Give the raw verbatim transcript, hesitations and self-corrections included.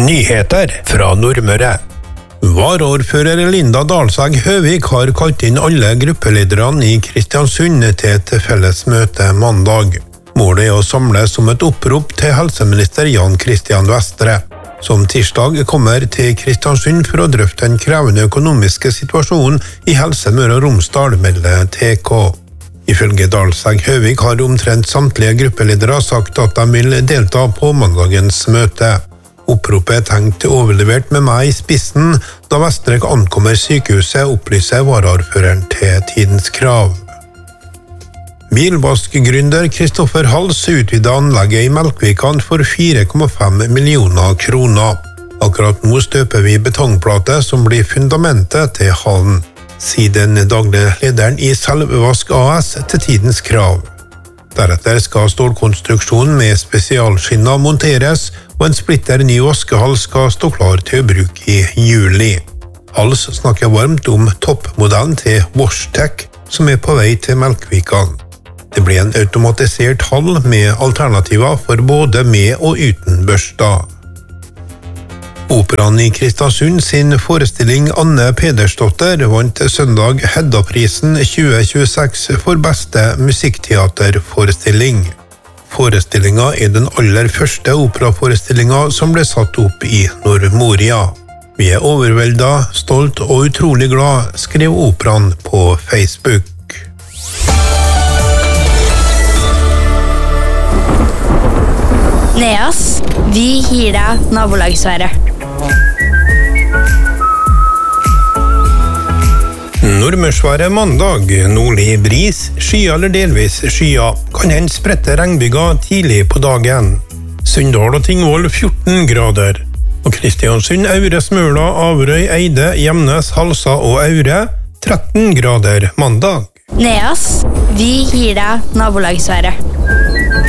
Nyheter fra Nordmøre. Varaordfører Linda Dalsæg Høvik har kalt inn alle gruppelederne i Kristiansund til et felles møte mandag. Målet er å samles om et opprop til helseminister Jan Christian Vestre, som tirsdag kommer til Kristiansund for å drøfte den krevende økonomiske situasjonen i Helse Møre og Romsdal, melder T K. Ifølge Dalsæg Høvik har omtrent samtlige gruppeledere sagt at de vil delta på mandagens møte. Oppropet er tenkt overlevert med meg i spissen, da Vestre ankommer sykehuset, opplyser varaordføreren til Tidens Krav. Bilvaskgründer Kristoffer Hals utvidet anlegget i Melkvikan for fire komma fem millioner kroner. Akkurat nå støper vi betongplate som blir fundamentet til hallen, sier den daglige lederen i Selvvask A S til Tidens Krav. Deretter skal stålkonstruksjonen med spesialskinner monteres, og en splitter ny vaskehall skal stå klar til å bruke i juli. Hals snakker varmt om toppmodellen til WashTec, som er på vei til Melkvikan. Det blir en automatisert hall med alternativer for både med og uten børster. Operaen i Kristiansund sin forestilling Anne Pedersdotter vant søndag Hedda-prisen tjue tjueseks for beste musikkteaterforestilling. Forestillingen er den aller første operaforestillingen som ble satt opp i Nordmoria. Vi er overveldet, stolt og utrolig glad, skrev operaen på Facebook. Neas, vi gir deg nabolagsværet. Nordmørsværet mandag, nordlig bris, skya eller delvis skya, kan hende sprette regnbyger tidlig på dagen. Sunndal og Tingvoll fjorten grader, og Kristiansund, Aure, Smøla, Averøy, Eide, Gjemnes, Halsa og Aure tretten grader mandag. Neas, vi gir deg nabolagsværet.